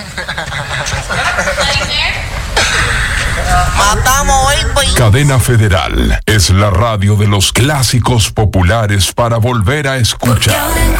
Matamos hoy, pues. Cadena Federal es la radio de los clásicos populares para volver a escuchar.